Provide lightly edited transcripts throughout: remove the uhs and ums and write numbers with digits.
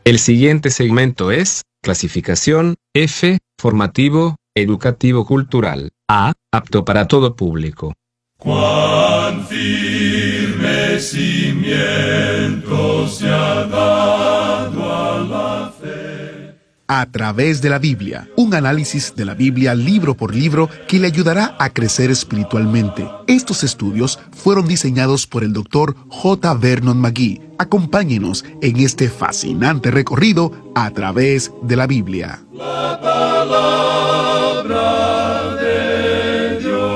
El siguiente segmento es clasificación F, formativo, educativo cultural. A, apto para todo público. Cuán firme cimiento se ha dado a la fe. A través de la Biblia, un análisis de la Biblia libro por libro que le ayudará a crecer espiritualmente. Estos estudios fueron diseñados por el Dr. J. Vernon McGee. Acompáñenos en este fascinante recorrido a través de la Biblia. La palabra de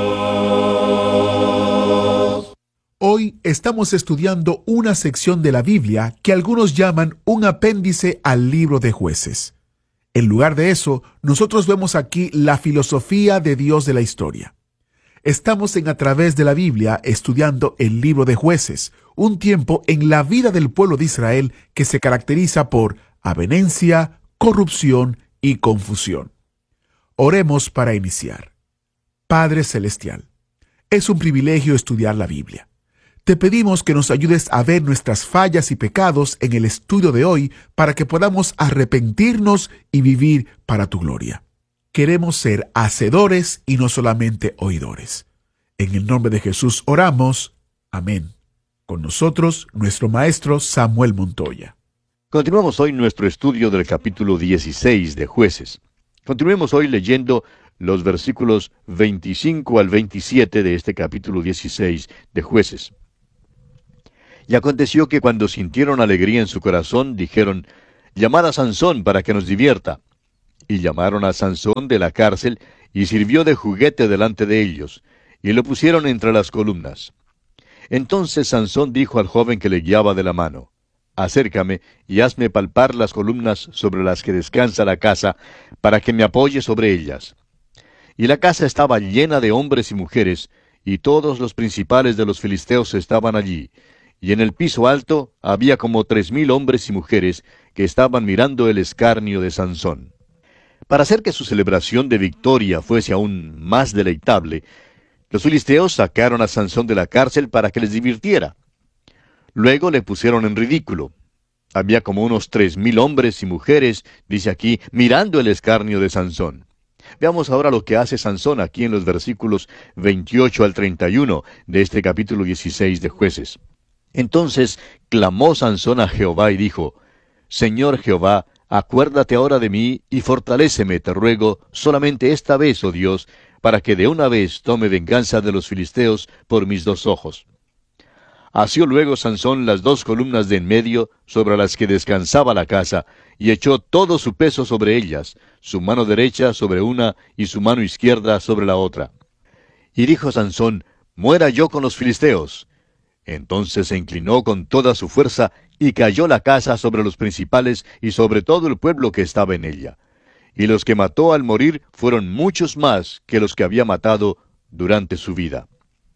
Dios. Hoy estamos estudiando una sección de la Biblia que algunos llaman un apéndice al libro de Jueces. En lugar de eso, nosotros vemos aquí la filosofía de Dios de la historia. Estamos en A través de la Biblia estudiando el libro de Jueces, un tiempo en la vida del pueblo de Israel que se caracteriza por avenencia, corrupción y confusión. Oremos para iniciar. Padre Celestial, es un privilegio estudiar la Biblia. Te pedimos que nos ayudes a ver nuestras fallas y pecados en el estudio de hoy para que podamos arrepentirnos y vivir para tu gloria. Queremos ser hacedores y no solamente oidores. En el nombre de Jesús oramos. Amén. Con nosotros, nuestro maestro Samuel Montoya. Continuamos hoy nuestro estudio del capítulo 16 de Jueces. Continuemos hoy leyendo los versículos 25 al 27 de este capítulo 16 de Jueces. Y aconteció que cuando sintieron alegría en su corazón, dijeron, llamad a Sansón para que nos divierta. Y llamaron a Sansón de la cárcel, y sirvió de juguete delante de ellos, y lo pusieron entre las columnas. Entonces Sansón dijo al joven que le guiaba de la mano, acércame y hazme palpar las columnas sobre las que descansa la casa, para que me apoye sobre ellas. Y la casa estaba llena de hombres y mujeres, y todos los principales de los filisteos estaban allí, y en el piso alto había como 3,000 hombres y mujeres que estaban mirando el escarnio de Sansón. Para hacer que su celebración de victoria fuese aún más deleitable, los filisteos sacaron a Sansón de la cárcel para que les divirtiera. Luego le pusieron en ridículo. Había como unos 3,000 hombres y mujeres, dice aquí, mirando el escarnio de Sansón. Veamos ahora lo que hace Sansón aquí en los versículos 28 al 31 de este capítulo 16 de Jueces. Entonces clamó Sansón a Jehová y dijo, Señor Jehová, acuérdate ahora de mí y fortaléceme, te ruego, solamente esta vez, oh Dios, para que de una vez tome venganza de los filisteos por mis 2 ojos. Asió luego Sansón las 2 columnas de en medio sobre las que descansaba la casa, y echó todo su peso sobre ellas, su mano derecha sobre una y su mano izquierda sobre la otra. Y dijo Sansón, muera yo con los filisteos. Entonces se inclinó con toda su fuerza, y cayó la casa sobre los principales y sobre todo el pueblo que estaba en ella. Y los que mató al morir fueron muchos más que los que había matado durante su vida.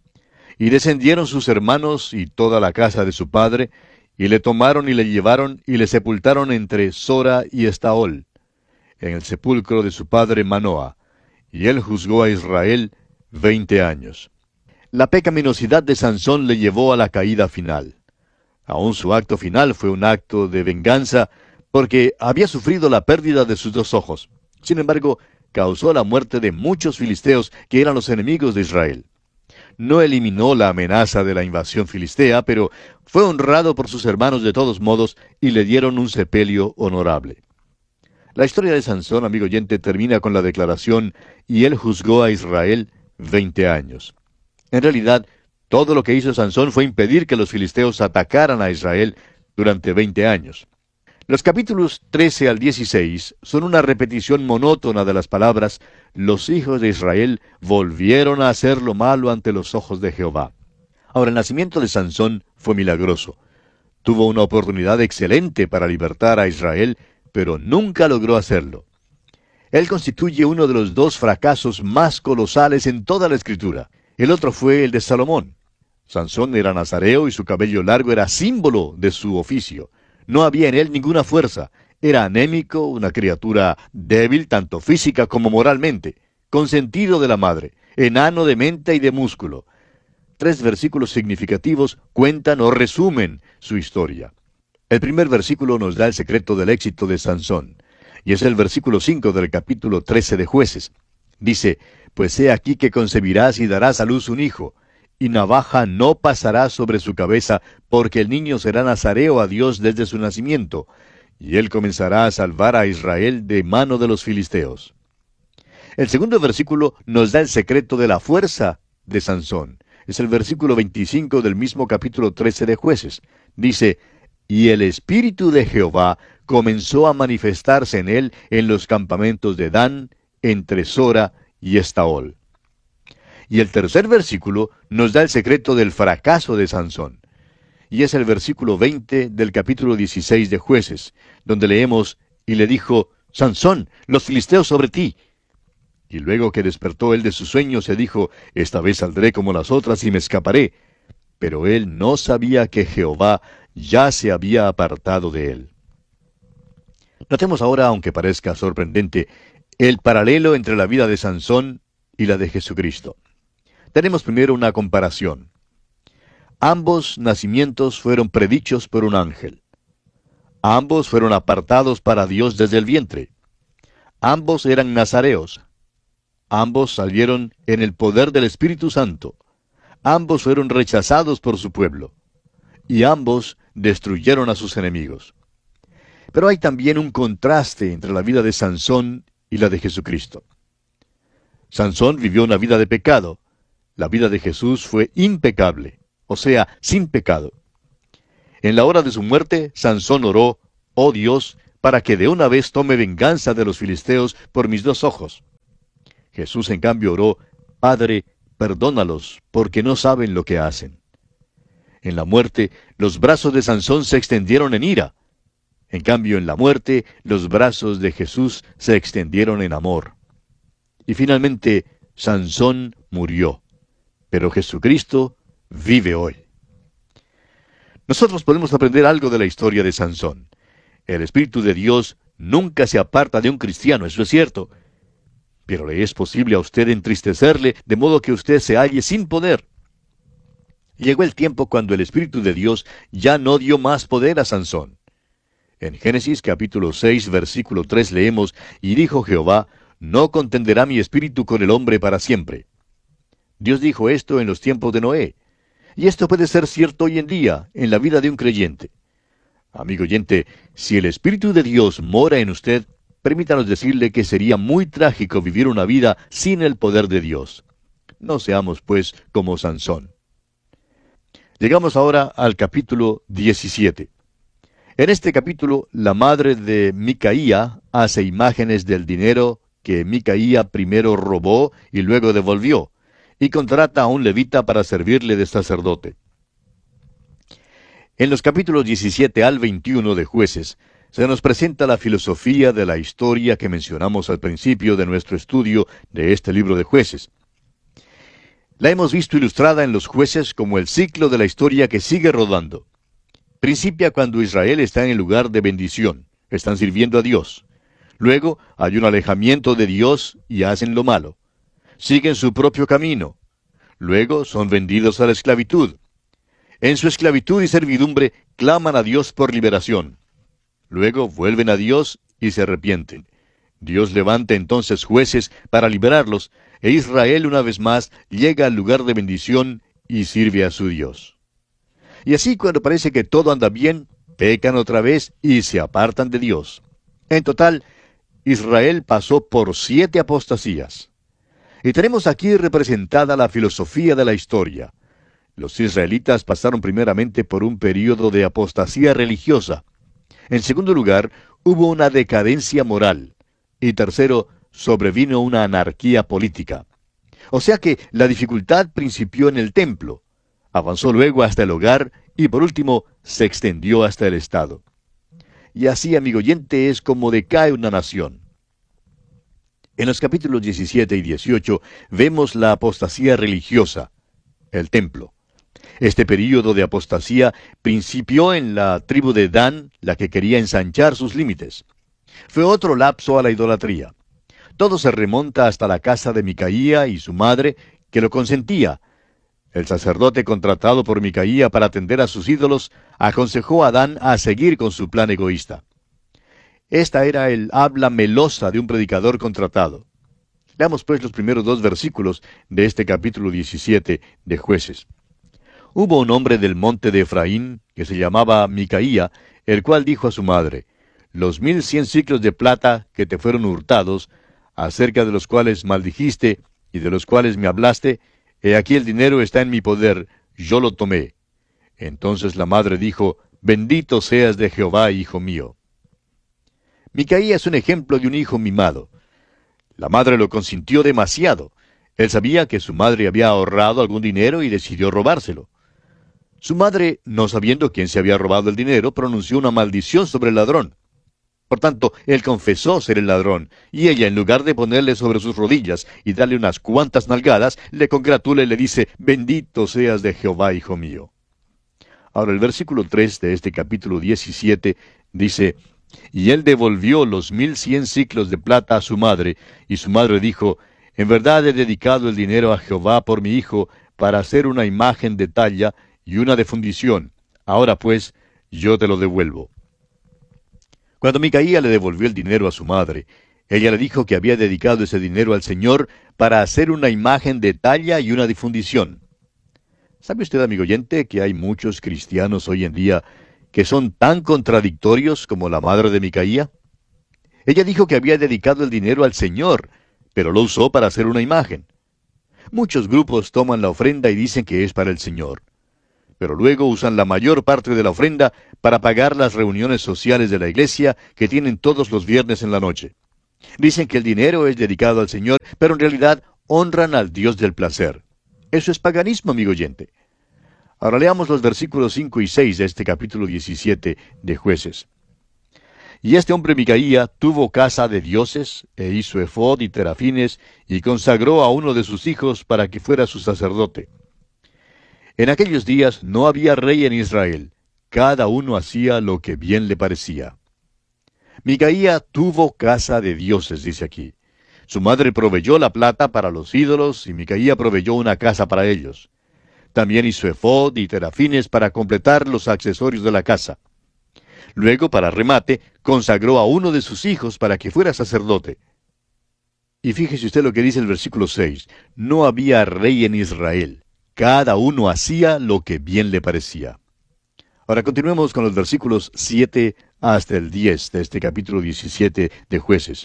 Y descendieron sus hermanos y toda la casa de su padre, y le tomaron y le llevaron y le sepultaron entre Sora y Estaol, en el sepulcro de su padre Manoah. Y él juzgó a Israel 20 años. La pecaminosidad de Sansón le llevó a la caída final. Aún su acto final fue un acto de venganza, porque había sufrido la pérdida de sus 2 ojos. Sin embargo, causó la muerte de muchos filisteos que eran los enemigos de Israel. No eliminó la amenaza de la invasión filistea, pero fue honrado por sus hermanos de todos modos y le dieron un sepelio honorable. La historia de Sansón, amigo oyente, termina con la declaración, y él juzgó a Israel 20 años. En realidad, todo lo que hizo Sansón fue impedir que los filisteos atacaran a Israel durante 20 años. Los capítulos 13 al 16 son una repetición monótona de las palabras, los hijos de Israel volvieron a hacer lo malo ante los ojos de Jehová. Ahora, el nacimiento de Sansón fue milagroso. Tuvo una oportunidad excelente para libertar a Israel, pero nunca logró hacerlo. Él constituye uno de los 2 fracasos más colosales en toda la Escritura. El otro fue el de Salomón. Sansón era nazareo y su cabello largo era símbolo de su oficio. No había en él ninguna fuerza. Era anémico, una criatura débil tanto física como moralmente, consentido de la madre, enano de mente y de músculo. 3 versículos significativos cuentan o resumen su historia. El primer versículo nos da el secreto del éxito de Sansón, y es el versículo 5 del capítulo 13 de Jueces. Dice, pues he aquí que concebirás y darás a luz un hijo, y navaja no pasará sobre su cabeza, porque el niño será nazareo a Dios desde su nacimiento, y él comenzará a salvar a Israel de mano de los filisteos. El segundo versículo nos da el secreto de la fuerza de Sansón. Es el versículo 25 del mismo capítulo 13 de Jueces. Dice, y el espíritu de Jehová comenzó a manifestarse en él en los campamentos de Dan, entre Sora y Estaol. Y el tercer versículo nos da el secreto del fracaso de Sansón. Y es el versículo 20 del capítulo 16 de Jueces, donde leemos, y le dijo, Sansón, los filisteos sobre ti. Y luego que despertó él de su sueño, se dijo, esta vez saldré como las otras y me escaparé. Pero él no sabía que Jehová ya se había apartado de él. Notemos ahora, aunque parezca sorprendente, el paralelo entre la vida de Sansón y la de Jesucristo. Tenemos primero una comparación. Ambos nacimientos fueron predichos por un ángel. Ambos fueron apartados para Dios desde el vientre. Ambos eran nazareos. Ambos salieron en el poder del Espíritu Santo. Ambos fueron rechazados por su pueblo. Y ambos destruyeron a sus enemigos. Pero hay también un contraste entre la vida de Sansón y la de Jesucristo. Sansón vivió una vida de pecado. La vida de Jesús fue impecable, o sea, sin pecado. En la hora de su muerte, Sansón oró, oh Dios, para que de una vez tome venganza de los filisteos por mis dos ojos. Jesús en cambio oró, Padre, perdónalos, porque no saben lo que hacen. En la muerte, los brazos de Sansón se extendieron en ira. En cambio, en la muerte, los brazos de Jesús se extendieron en amor. Y finalmente, Sansón murió. Pero Jesucristo vive hoy. Nosotros podemos aprender algo de la historia de Sansón. El Espíritu de Dios nunca se aparta de un cristiano, eso es cierto. Pero le es posible a usted entristecerle, de modo que usted se halle sin poder. Llegó el tiempo cuando el Espíritu de Dios ya no dio más poder a Sansón. En Génesis capítulo 6, versículo 3 leemos, y dijo Jehová, no contenderá mi espíritu con el hombre para siempre. Dios dijo esto en los tiempos de Noé. Y esto puede ser cierto hoy en día, en la vida de un creyente. Amigo oyente, si el Espíritu de Dios mora en usted, permítanos decirle que sería muy trágico vivir una vida sin el poder de Dios. No seamos, pues, como Sansón. Llegamos ahora al capítulo 17. En este capítulo, la madre de Micaía hace imágenes del dinero que Micaía primero robó y luego devolvió, y contrata a un levita para servirle de sacerdote. En los capítulos 17 al 21 de Jueces, se nos presenta la filosofía de la historia que mencionamos al principio de nuestro estudio de este libro de Jueces. La hemos visto ilustrada en los Jueces como el ciclo de la historia que sigue rodando. Principia cuando Israel está en el lugar de bendición, están sirviendo a Dios. Luego hay un alejamiento de Dios y hacen lo malo. Siguen su propio camino. Luego son vendidos a la esclavitud. En su esclavitud y servidumbre claman a Dios por liberación. Luego vuelven a Dios y se arrepienten. Dios levanta entonces jueces para liberarlos, e Israel una vez más llega al lugar de bendición y sirve a su Dios. Y así cuando parece que todo anda bien, pecan otra vez y se apartan de Dios. En total, Israel pasó por 7 apostasías. Y tenemos aquí representada la filosofía de la historia. Los israelitas pasaron primeramente por un período de apostasía religiosa. En segundo lugar, hubo una decadencia moral. Y tercero, sobrevino una anarquía política. O sea que la dificultad principió en el templo, avanzó luego hasta el hogar y por último se extendió hasta el Estado. Y así, amigo oyente, es como decae una nación. En los capítulos 17 y 18 vemos la apostasía religiosa, el templo. Este período de apostasía principió en la tribu de Dan, la que quería ensanchar sus límites. Fue otro lapso a la idolatría. Todo se remonta hasta la casa de Micaía y su madre, que lo consentía. El sacerdote contratado por Micaía para atender a sus ídolos aconsejó a Adán a seguir con su plan egoísta. Esta era el habla melosa de un predicador contratado. Veamos pues los primeros 2 versículos de este capítulo 17 de Jueces. Hubo un hombre del monte de Efraín, que se llamaba Micaía, el cual dijo a su madre: Los 1100 siclos de plata que te fueron hurtados, acerca de los cuales maldijiste y de los cuales me hablaste, he aquí el dinero está en mi poder, yo lo tomé. Entonces la madre dijo: Bendito seas de Jehová, hijo mío. Micaía es un ejemplo de un hijo mimado. La madre lo consintió demasiado. Él sabía que su madre había ahorrado algún dinero y decidió robárselo. Su madre, no sabiendo quién se había robado el dinero, pronunció una maldición sobre el ladrón. Por tanto, él confesó ser el ladrón, y ella, en lugar de ponerle sobre sus rodillas y darle unas cuantas nalgadas, le congratula y le dice: Bendito seas de Jehová, hijo mío. Ahora el versículo 3 de este capítulo 17 dice: Y él devolvió los 1100 siclos de plata a su madre, y su madre dijo: En verdad he dedicado el dinero a Jehová por mi hijo, para hacer una imagen de talla y una de fundición. Ahora pues, yo te lo devuelvo. Cuando Micaía le devolvió el dinero a su madre, ella le dijo que había dedicado ese dinero al Señor para hacer una imagen de talla y una de fundición. ¿Sabe usted, amigo oyente, que hay muchos cristianos hoy en día que son tan contradictorios como la madre de Micaía? Ella dijo que había dedicado el dinero al Señor, pero lo usó para hacer una imagen. Muchos grupos toman la ofrenda y dicen que es para el Señor, pero luego usan la mayor parte de la ofrenda para pagar las reuniones sociales de la iglesia que tienen todos los viernes en la noche. Dicen que el dinero es dedicado al Señor, pero en realidad honran al Dios del placer. Eso es paganismo, amigo oyente. Ahora leamos los versículos 5 y 6 de este capítulo 17 de Jueces. Y este hombre Micaía tuvo casa de dioses, e hizo efod y terafines, y consagró a uno de sus hijos para que fuera su sacerdote. En aquellos días no había rey en Israel. Cada uno hacía lo que bien le parecía. Micaía tuvo casa de dioses, dice aquí. Su madre proveyó la plata para los ídolos, y Micaía proveyó una casa para ellos. También hizo efod y terafines para completar los accesorios de la casa. Luego, para remate, consagró a uno de sus hijos para que fuera sacerdote. Y fíjese usted lo que dice el versículo 6. No había rey en Israel. Cada uno hacía lo que bien le parecía. Ahora continuemos con los versículos 7 hasta el 10 de este capítulo 17 de Jueces.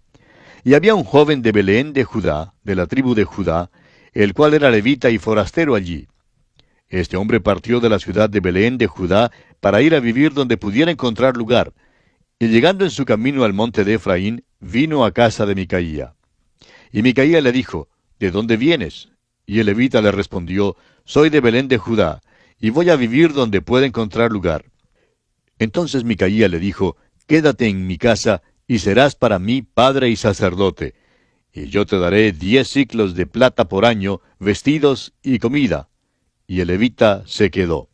Y había un joven de Belén de Judá, de la tribu de Judá, el cual era levita y forastero allí. Este hombre partió de la ciudad de Belén de Judá para ir a vivir donde pudiera encontrar lugar, y llegando en su camino al monte de Efraín, vino a casa de Micaía. Y Micaía le dijo: ¿De dónde vienes? Y el levita le respondió: Soy de Belén de Judá, y voy a vivir donde pueda encontrar lugar. Entonces Micaía le dijo: Quédate en mi casa, y serás para mí padre y sacerdote, y yo te daré 10 siclos de plata por año, vestidos y comida. Y el levita se quedó.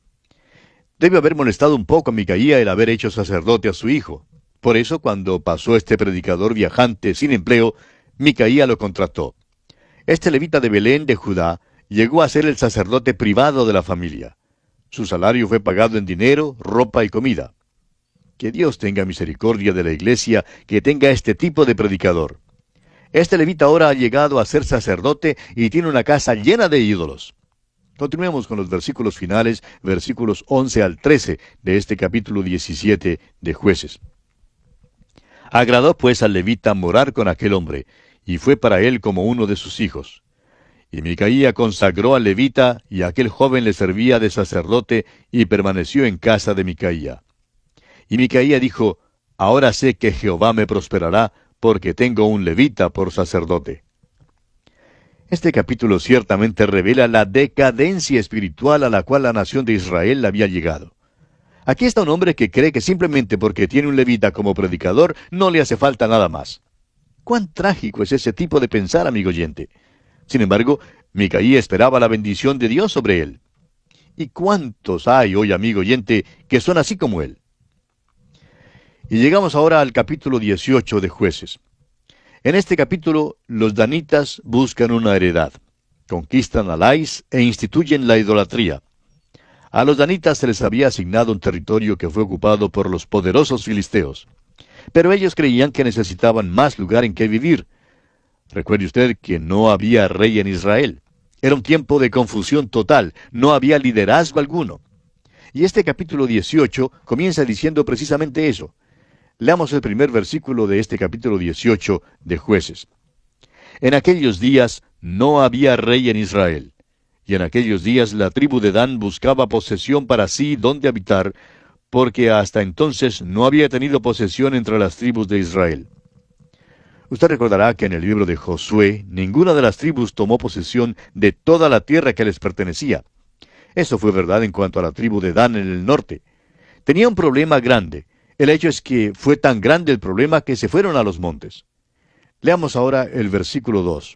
Debe haber molestado un poco a Micaía el haber hecho sacerdote a su hijo. Por eso, cuando pasó este predicador viajante sin empleo, Micaía lo contrató. Este levita de Belén de Judá llegó a ser el sacerdote privado de la familia. Su salario fue pagado en dinero, ropa y comida. Que Dios tenga misericordia de la iglesia que tenga este tipo de predicador. Este levita ahora ha llegado a ser sacerdote y tiene una casa llena de ídolos. Continuemos con los versículos finales, versículos 11 al 13 de este capítulo 17 de Jueces. Agradó pues al levita morar con aquel hombre, y fue para él como uno de sus hijos. Y Micaía consagró al levita, y aquel joven le servía de sacerdote, y permaneció en casa de Micaía. Y Micaía dijo: Ahora sé que Jehová me prosperará, porque tengo un levita por sacerdote. Este capítulo ciertamente revela la decadencia espiritual a la cual la nación de Israel había llegado. Aquí está un hombre que cree que simplemente porque tiene un levita como predicador, no le hace falta nada más. Cuán trágico es ese tipo de pensar, amigo oyente. Sin embargo, Micaía esperaba la bendición de Dios sobre él. ¿Y cuántos hay hoy, amigo oyente, que son así como él? Y llegamos ahora al capítulo 18 de Jueces. En este capítulo, los danitas buscan una heredad. conquistan a Lais e instituyen la idolatría. A los danitas se les había asignado un territorio que fue ocupado por los poderosos filisteos. Pero ellos creían que necesitaban más lugar en que vivir. Recuerde usted que no había rey en Israel. Era un tiempo de confusión total, no había liderazgo alguno. Y este capítulo 18 comienza diciendo precisamente eso. Leamos el primer versículo de este capítulo 18 de Jueces. En aquellos días no había rey en Israel, y en aquellos días la tribu de Dan buscaba posesión para sí donde habitar, porque hasta entonces no había tenido posesión entre las tribus de Israel. Usted recordará que en el libro de Josué, ninguna de las tribus tomó posesión de toda la tierra que les pertenecía. Eso fue verdad en cuanto a la tribu de Dan en el norte. Tenía un problema grande. El hecho es que fue tan grande el problema que se fueron a los montes. Leamos ahora el versículo 2.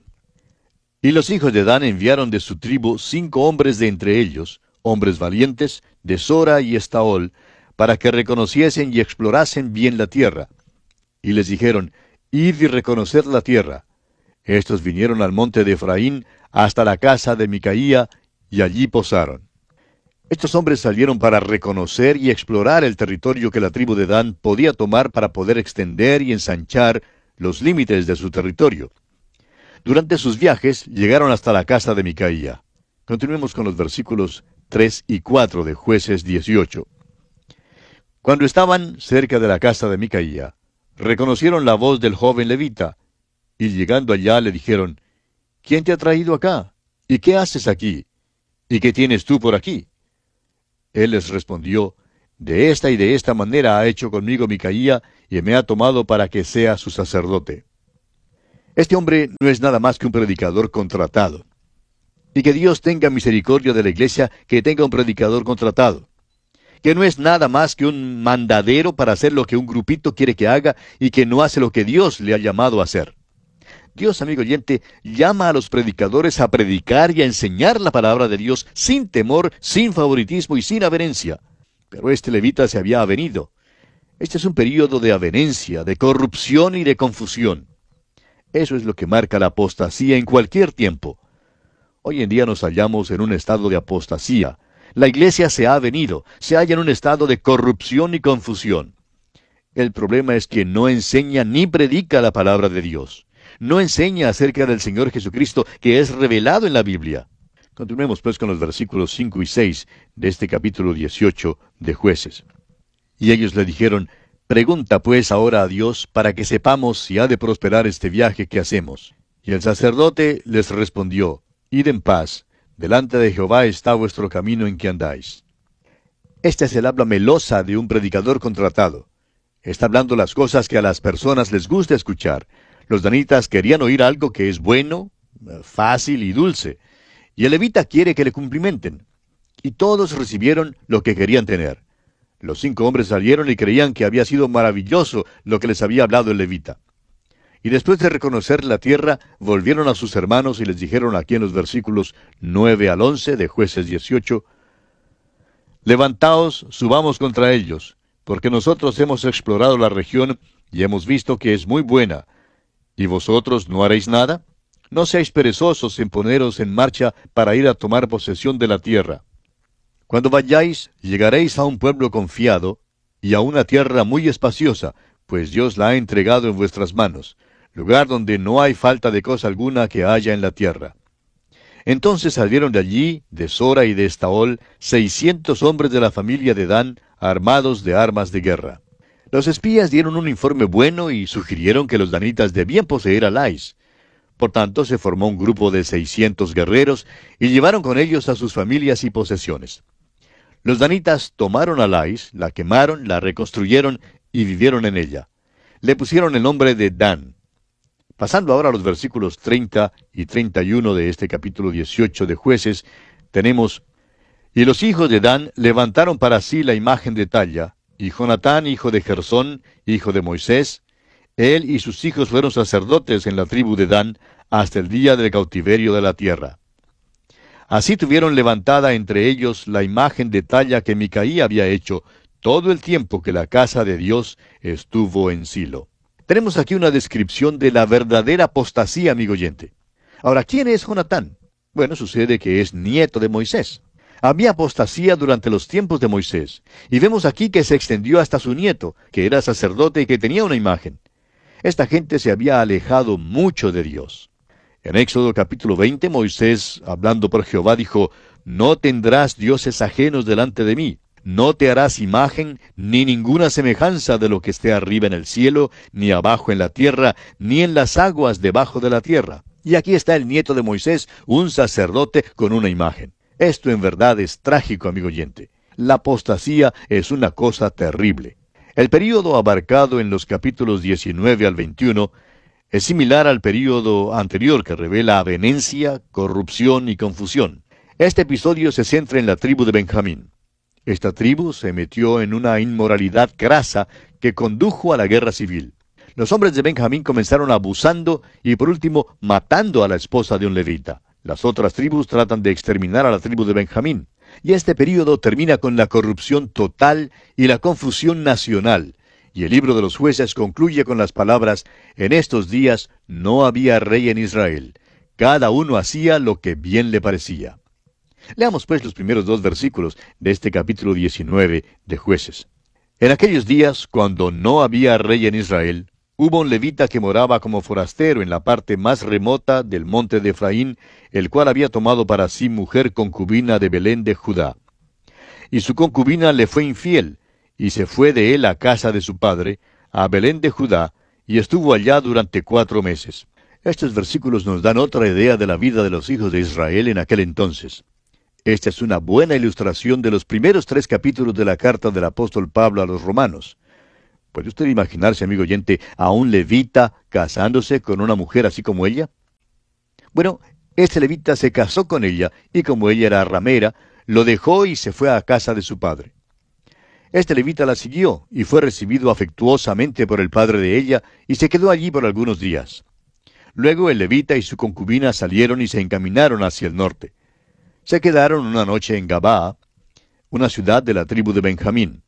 Y los hijos de Dan enviaron de su tribu 5 hombres de entre ellos, hombres valientes, de Sora y Estaol, para que reconociesen y explorasen bien la tierra. Y les dijeron, id y reconocer la tierra. Estos vinieron al monte de Efraín hasta la casa de Micaía, y allí posaron. Estos hombres salieron para reconocer y explorar el territorio que la tribu de Dan podía tomar para poder extender y ensanchar los límites de su territorio. Durante sus viajes llegaron hasta la casa de Micaía. Continuemos con los versículos 3 y 4 de Jueces 18. Cuando estaban cerca de la casa de Micaía, reconocieron la voz del joven levita, y llegando allá le dijeron, ¿quién te ha traído acá? ¿Y qué haces aquí? ¿Y qué tienes tú por aquí? Él les respondió, de esta y de esta manera ha hecho conmigo Micaía, y me ha tomado para que sea su sacerdote. Este hombre no es nada más que un predicador contratado. Y que Dios tenga misericordia de la iglesia que tenga un predicador contratado. Que no es nada más que un mandadero para hacer lo que un grupito quiere que haga y que no hace lo que Dios le ha llamado a hacer. Dios, amigo oyente, llama a los predicadores a predicar y a enseñar la palabra de Dios sin temor, sin favoritismo y sin averencia. Pero este levita se había avenido. Este es un período de avenencia, de corrupción y de confusión. Eso es lo que marca la apostasía en cualquier tiempo. Hoy en día nos hallamos en un estado de apostasía. La iglesia se ha avenido, se halla en un estado de corrupción y confusión. El problema es que no enseña ni predica la palabra de Dios. No enseña acerca del Señor Jesucristo que es revelado en la Biblia. Continuemos pues con los versículos 5 y 6 de este capítulo 18 de Jueces. Y ellos le dijeron, pregunta pues ahora a Dios para que sepamos si ha de prosperar este viaje que hacemos. Y el sacerdote les respondió, id en paz, delante de Jehová está vuestro camino en que andáis. Esta es el habla melosa de un predicador contratado. Está hablando las cosas que a las personas les gusta escuchar. Los danitas querían oír algo que es bueno, fácil y dulce. Y el levita quiere que le cumplimenten. Y todos recibieron lo que querían tener. Los 5 hombres salieron y creían que había sido maravilloso lo que les había hablado el levita. Y después de reconocer la tierra, volvieron a sus hermanos y les dijeron aquí en los versículos 9 al 11 de Jueces 18, levantaos, subamos contra ellos, porque nosotros hemos explorado la región y hemos visto que es muy buena. ¿Y vosotros no haréis nada? No seáis perezosos en poneros en marcha para ir a tomar posesión de la tierra. Cuando vayáis, llegaréis a un pueblo confiado y a una tierra muy espaciosa, pues Dios la ha entregado en vuestras manos, lugar donde no hay falta de cosa alguna que haya en la tierra. Entonces salieron de allí, de Sora y de Estaol, 600 hombres de la familia de Dan, armados de armas de guerra. Los espías dieron un informe bueno y sugirieron que los danitas debían poseer a Lais. Por tanto, se formó un grupo de 600 guerreros y llevaron con ellos a sus familias y posesiones. Los danitas tomaron a Lais, la quemaron, la reconstruyeron y vivieron en ella. Le pusieron el nombre de Dan. Pasando ahora a los versículos 30 y 31 de este capítulo 18 de Jueces, tenemos, y los hijos de Dan levantaron para sí la imagen de talla, y Jonatán, hijo de Gersón, hijo de Moisés, él y sus hijos fueron sacerdotes en la tribu de Dan hasta el día del cautiverio de la tierra. Así tuvieron levantada entre ellos la imagen de talla que Micaía había hecho todo el tiempo que la casa de Dios estuvo en Silo. Tenemos aquí una descripción de la verdadera apostasía, amigo oyente. Ahora, ¿quién es Jonatán? Bueno, sucede que es nieto de Moisés. Había apostasía durante los tiempos de Moisés, y vemos aquí que se extendió hasta su nieto, que era sacerdote y que tenía una imagen. Esta gente se había alejado mucho de Dios. En Éxodo capítulo 20, Moisés, hablando por Jehová, dijo, «No tendrás dioses ajenos delante de mí. No te harás imagen, ni ninguna semejanza de lo que esté arriba en el cielo, ni abajo en la tierra, ni en las aguas debajo de la tierra». Y aquí está el nieto de Moisés, un sacerdote con una imagen. Esto en verdad es trágico, amigo oyente. La apostasía es una cosa terrible. El período abarcado en los capítulos 19 al 21 es similar al período anterior que revela avenencia, corrupción y confusión. Este episodio se centra en la tribu de Benjamín. Esta tribu se metió en una inmoralidad grasa que condujo a la guerra civil. Los hombres de Benjamín comenzaron abusando y por último matando a la esposa de un levita. Las otras tribus tratan de exterminar a la tribu de Benjamín. Y este período termina con la corrupción total y la confusión nacional. Y el libro de los Jueces concluye con las palabras, «En estos días no había rey en Israel. Cada uno hacía lo que bien le parecía». Leamos pues los primeros 2 versículos de este capítulo 19 de Jueces. «En aquellos días, cuando no había rey en Israel, hubo un levita que moraba como forastero en la parte más remota del monte de Efraín, el cual había tomado para sí mujer concubina de Belén de Judá. Y su concubina le fue infiel, y se fue de él a casa de su padre, a Belén de Judá, y estuvo allá durante 4 meses. Estos versículos nos dan otra idea de la vida de los hijos de Israel en aquel entonces. Esta es una buena ilustración de los primeros 3 capítulos de la carta del apóstol Pablo a los romanos. ¿Puede usted imaginarse, amigo oyente, a un levita casándose con una mujer así como ella? Bueno, este levita se casó con ella, y como ella era ramera, lo dejó y se fue a casa de su padre. Este levita la siguió, y fue recibido afectuosamente por el padre de ella, y se quedó allí por algunos días. Luego el levita y su concubina salieron y se encaminaron hacia el norte. Se quedaron una noche en Gabaa, una ciudad de la tribu de Benjamín.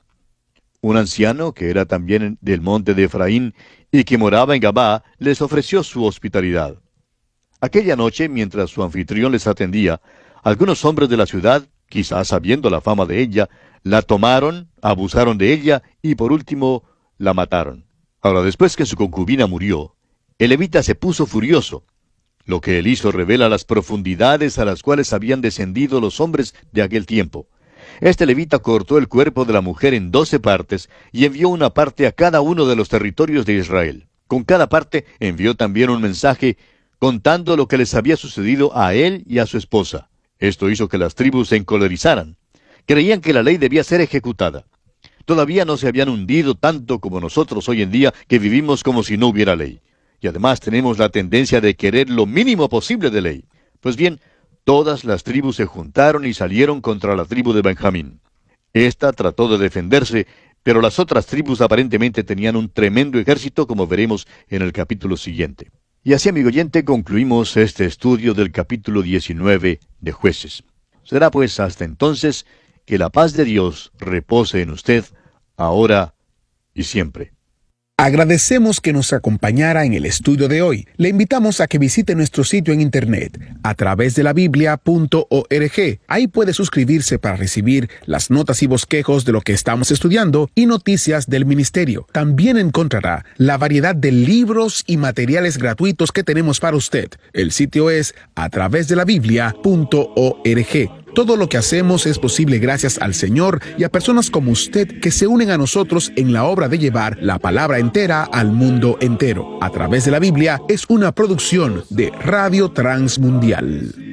Un anciano, que era también del monte de Efraín, y que moraba en Gabaa, les ofreció su hospitalidad. Aquella noche, mientras su anfitrión les atendía, algunos hombres de la ciudad, quizás sabiendo la fama de ella, la tomaron, abusaron de ella, y por último, la mataron. Ahora, después que su concubina murió, el levita se puso furioso. Lo que él hizo revela las profundidades a las cuales habían descendido los hombres de aquel tiempo. Este levita cortó el cuerpo de la mujer en 12 partes y envió una parte a cada uno de los territorios de Israel. Con cada parte envió también un mensaje contando lo que les había sucedido a él y a su esposa. Esto hizo que las tribus se encolerizaran. Creían que la ley debía ser ejecutada. Todavía no se habían hundido tanto como nosotros hoy en día, que vivimos como si no hubiera ley. Y además tenemos la tendencia de querer lo mínimo posible de ley. Pues bien, todas las tribus se juntaron y salieron contra la tribu de Benjamín. Esta trató de defenderse, pero las otras tribus aparentemente tenían un tremendo ejército, como veremos en el capítulo siguiente. Y así, amigo oyente, concluimos este estudio del capítulo 19 de Jueces. Será pues hasta entonces que la paz de Dios repose en usted, ahora y siempre. Agradecemos que nos acompañara en el estudio de hoy. Le invitamos a que visite nuestro sitio en internet a través de la biblia.org. Ahí puede suscribirse para recibir las notas y bosquejos de lo que estamos estudiando y noticias del ministerio. También encontrará la variedad de libros y materiales gratuitos que tenemos para usted. El sitio es a través de la biblia.org. Todo lo que hacemos es posible gracias al Señor y a personas como usted que se unen a nosotros en la obra de llevar la palabra entera al mundo entero. A través de la Biblia es una producción de Radio Transmundial.